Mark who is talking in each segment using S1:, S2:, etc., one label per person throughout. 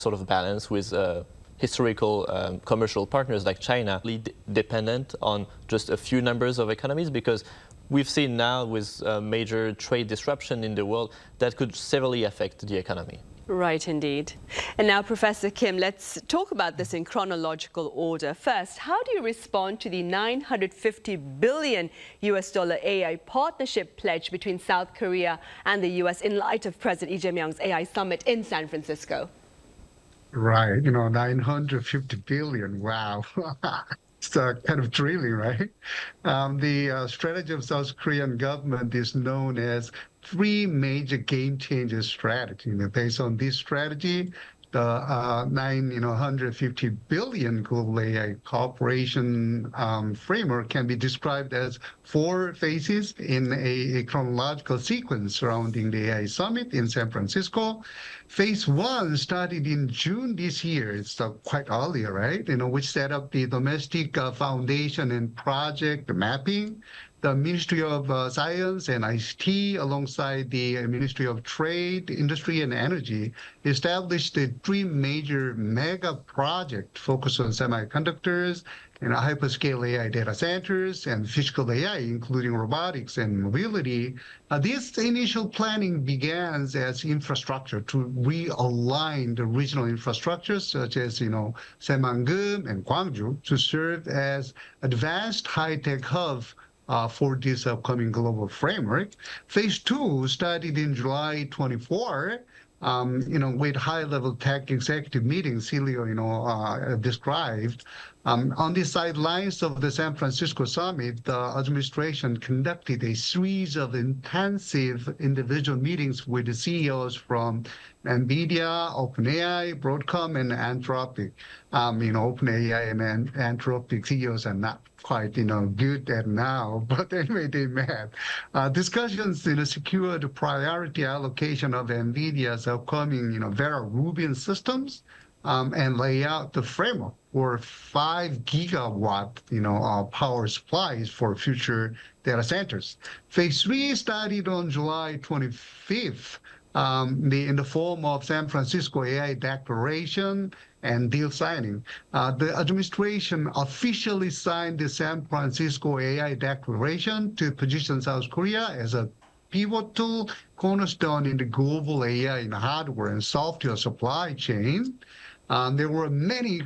S1: sort of balance with historical commercial partners like China, dependent on just a few numbers of economies? Because we've seen now with major trade disruption in the world that could severely affect the economy.
S2: Right, indeed. And now, Professor Kim, let's talk about this in chronological order. First, how do you respond to the $950 billion AI partnership pledge between South Korea and the US in light of President Lee Jae-myung's AI summit in San Francisco?
S3: Right, 950 billion, wow. It's kind of thrilling, right? The strategy of South Korean government is known as three major game changer strategy. Based on this strategy, the 950 billion global AI cooperation framework can be described as four phases in a chronological sequence surrounding the AI summit in San Francisco. Phase one started in June this year. It's quite early, right? Which set up the domestic foundation and project mapping. The Ministry of Science and ICT, alongside the Ministry of Trade, Industry, and Energy, established the three major mega projects focused on semiconductors and hyperscale AI data centers and physical AI, including robotics and mobility. This initial planning began as infrastructure to realign the regional infrastructures, such as, Saemangeum and Gwangju, to serve as advanced high-tech hub for this upcoming global framework. Phase two started in July 24, with high-level tech executive meetings, Celio, described. On the sidelines of the San Francisco summit, the administration conducted a series of intensive individual meetings with the CEOs from NVIDIA, OpenAI, Broadcom, and Anthropic. OpenAI and Anthropic CEOs are not quite, good at now, but anyway, they met. Discussions, secured the priority allocation of NVIDIA's upcoming, Vera Rubin systems, and lay out the framework for 5 gigawatt, power supplies for future data centers. Phase three started on July 25th, in the form of San Francisco AI Declaration and deal signing. The administration officially signed the San Francisco AI Declaration to position South Korea as a pivotal cornerstone in the global AI in hardware and software supply chain. There were many,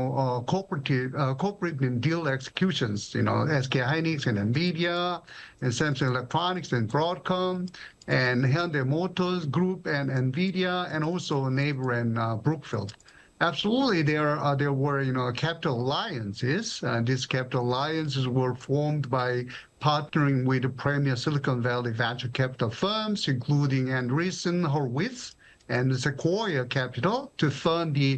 S3: corporate deal executions, SK Hynix and NVIDIA, and Samsung Electronics and Broadcom, and Hyundai Motors Group and NVIDIA, and also Neighbor and Brookfield. Absolutely, there were, capital alliances. These capital alliances were formed by partnering with the premier Silicon Valley venture capital firms, including Andreessen Horowitz and Sequoia Capital, to fund the,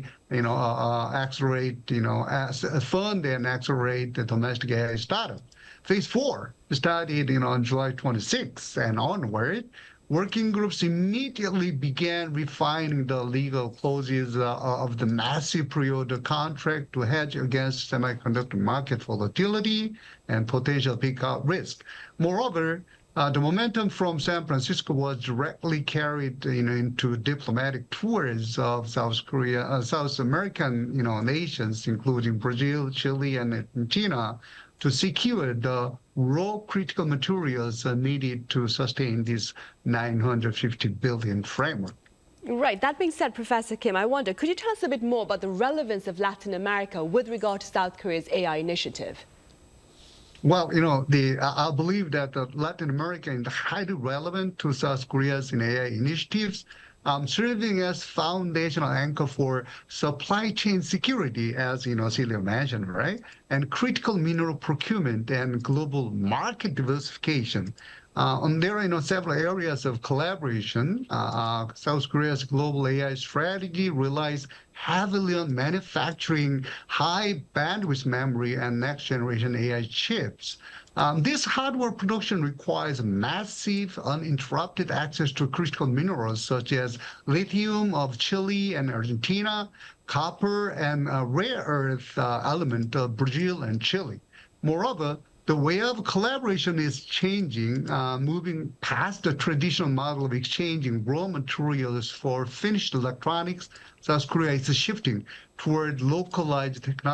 S3: fund and accelerate the domestic AI startup. Phase four started, on July 26th and onward. Working groups immediately began refining the legal clauses of the massive pre-order contract to hedge against semiconductor market volatility and potential peak-out risk. Moreover, the momentum from San Francisco was directly carried, into diplomatic tours of South American, nations, including Brazil, Chile, and Argentina, to secure the raw critical materials needed to sustain this 950 billion framework.
S2: Right. That being said, Professor Kim, I wonder, could you tell us a bit more about the relevance of Latin America with regard to South Korea's AI initiative?
S3: Well, I believe that Latin America is highly relevant to South Korea's AI initiatives, serving as foundational anchor for supply chain security, as Celia mentioned, right? And critical mineral procurement and global market diversification. There are several areas of collaboration. South Korea's global AI strategy relies heavily on manufacturing high bandwidth memory and next generation AI chips. This hardware production requires massive, uninterrupted access to critical minerals such as lithium of Chile and Argentina, copper, and rare earth element of Brazil and Chile. Moreover, the way of collaboration is changing, moving past the traditional model of exchanging raw materials for finished electronics. South Korea is shifting toward localized technology.